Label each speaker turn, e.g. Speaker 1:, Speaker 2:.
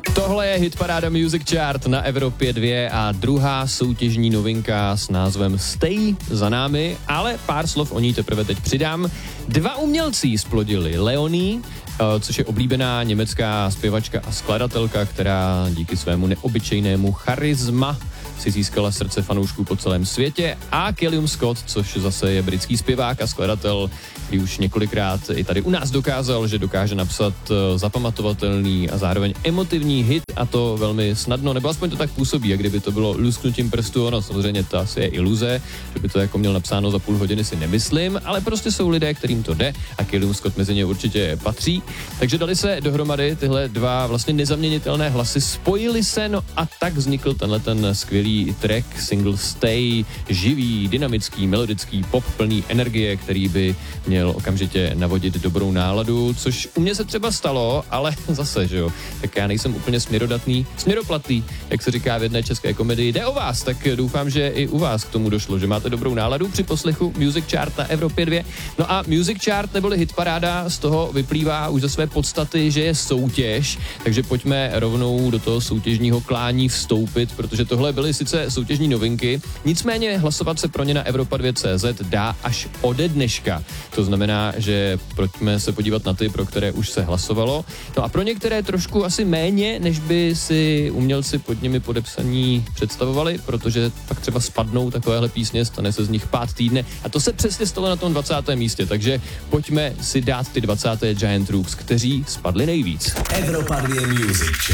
Speaker 1: Tohle je hitparáda Music Chart na Evropě 2 a druhá soutěžní novinka s názvem Stay za námi, ale pár slov o ní teprve teď přidám. Dva umělci splodili Leonie, což je oblíbená německá zpěvačka a skladatelka, která díky svému neobyčejnému charisma si získala srdce fanoušků po celém světě, a Callum Scott, což zase je britský zpěvák a skladatel, který už několikrát i tady u nás dokázal, že dokáže napsat zapamatovatelný a zároveň emotivní hit, a to velmi snadno, nebo aspoň to tak působí, jak kdyby to bylo lusknutím prstu. Ono samozřejmě to asi je iluze, že by to jako měl napsáno za půl hodiny, si nemyslím, ale prostě jsou lidé, kterým to jde, a Callum Scott mezi ně určitě patří. Takže dali se dohromady tyhle dva vlastně nezaměnitelné hlasy, spojili se, no a tak vznikl ten skvělý track, single Stay, živý, dynamický, melodický, pop plný energie, který by měl okamžitě navodit dobrou náladu, což u mě se třeba stalo, ale zase, že jo, tak já nejsem úplně směroplatný, jak se říká v jedné české komedii. Jde o vás, tak doufám, že i u vás k tomu došlo, že máte dobrou náladu při poslechu Music Chart na Evropě 2. No a Music Chart neboli hitparáda z toho vyplývá už ze své podstaty, že je soutěž, takže pojďme rovnou do toho soutěžního klání vstoupit, protože tohle byly sice soutěžní novinky, nicméně hlasovat se pro ně na Evropa2.cz dá až ode dneška. To znamená, že pojďme se podívat na ty, pro které už se hlasovalo. No a pro některé trošku asi méně, než by si umělci pod nimi podepsaní představovali, protože pak třeba spadnou takovéhle písně, stane se z nich pád týdne, a to se přesně stalo na tom 20. místě, takže pojďme si dát ty 20. Giant Rooks, kteří spadli nejvíc.
Speaker 2: Evropa 2 Music